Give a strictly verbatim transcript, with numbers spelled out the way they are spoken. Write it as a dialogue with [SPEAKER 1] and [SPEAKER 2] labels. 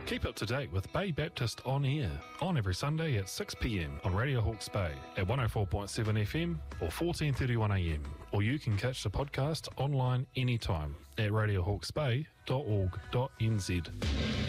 [SPEAKER 1] Keep up to date with Bay Baptist On Air, on every Sunday at six p m on Radio Hawke's Bay at one oh four point seven F M or fourteen thirty-one a m. Or you can catch the podcast online anytime at radio hawke's bay dot org dot n z.